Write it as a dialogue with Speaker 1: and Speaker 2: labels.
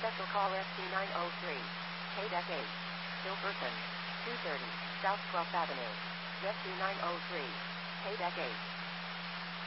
Speaker 1: Special call ST903. KDEC 8. Hilferson. 230. South 12th Avenue. ST903. KDEC 8.